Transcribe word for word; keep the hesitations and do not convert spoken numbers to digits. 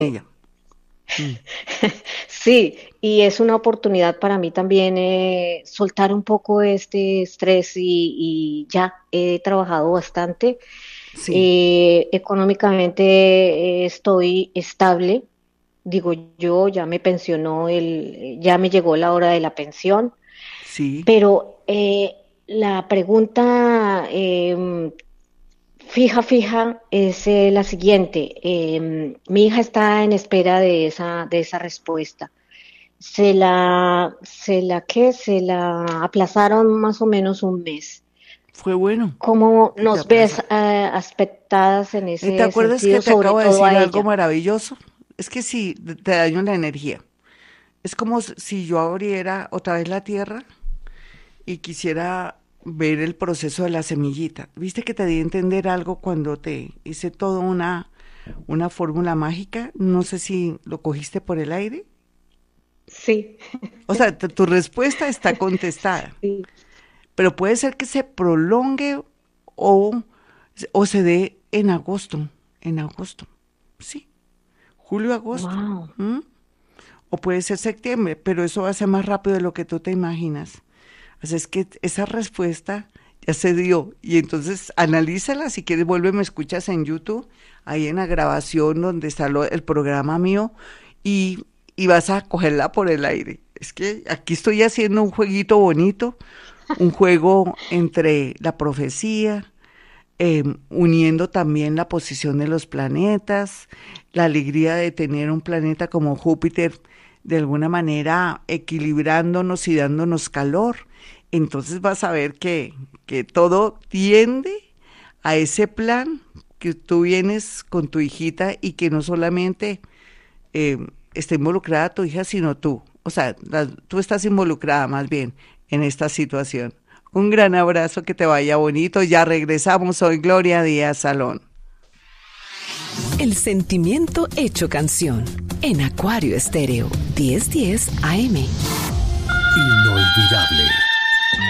ella. Mm. Sí, y es una oportunidad para mí también eh, soltar un poco este estrés y, y ya he trabajado bastante. Sí, Eh, económicamente eh, estoy estable, digo yo, ya me pensionó el, ya me llegó la hora de la pensión, sí. pero eh, la pregunta eh, fija, fija es eh, la siguiente. Eh, mi hija está en espera de esa, de esa respuesta. Se la, se la, ¿qué? Se la aplazaron más o menos un mes. Fue bueno ¿Cómo que te nos ves aplazara. eh, aspectadas en Eh, ¿Te ese acuerdas que sentido, te sobre acabo de todo decir a algo ella? maravilloso? Es que sí, te te daño la energía. Es como s- si yo abriera otra vez la tierra y quisiera ver el proceso de la semillita. ¿Viste que te di a entender algo cuando te hice toda una, una fórmula mágica? No sé si lo cogiste por el aire. Sí, O sea, tu tu respuesta está contestada, sí. pero puede ser que se prolongue o, o se dé en agosto, en agosto, sí, julio, agosto. Wow. ¿M? O puede ser septiembre, pero eso va a ser más rápido de lo que tú te imaginas. Así es que esa respuesta ya se dio. Y entonces analízala, si quieres vuelve, me escuchas en YouTube, ahí en la grabación donde está lo- el programa mío, y, y vas a cogerla por el aire. Es que aquí estoy haciendo un jueguito bonito, un juego entre la profecía, eh, uniendo también la posición de los planetas, la alegría de tener un planeta como Júpiter, de alguna manera equilibrándonos y dándonos calor. Entonces vas a ver que, que todo tiende a ese plan que tú vienes con tu hijita y que no solamente eh, está involucrada tu hija, sino tú. O sea, la- tú estás involucrada más bien en esta situación. Un gran abrazo, que te vaya bonito. Ya regresamos. Soy Gloria Díaz Salón. El sentimiento hecho canción. En Acuario Estéreo, diez diez A M. Inolvidable.